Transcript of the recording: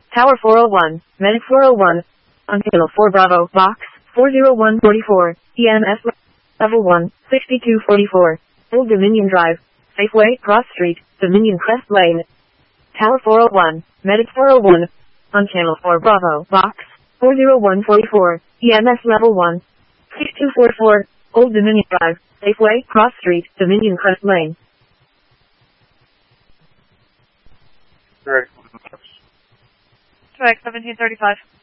Tower 401, Medic 401, on Kilo 4 Bravo, Box 40144, EMS Level 1, 6244, Old Dominion Drive, Safeway, Cross Street, Dominion Crest Lane. Tower 401, Medic 401, on Channel 4 Bravo, Box 40144, EMS Level 1, 6244, Old Dominion Drive, Safeway, Cross Street, Dominion Crest Lane. Direct 1735.